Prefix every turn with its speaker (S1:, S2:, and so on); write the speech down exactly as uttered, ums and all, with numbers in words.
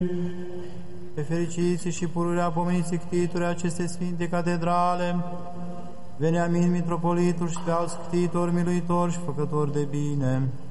S1: Pe fericiții și pururea pomeniții ctituri aceste sfinte catedrale, Veniamin, mitropolitul și pe alți ctitori, miluitori și făcători de bine,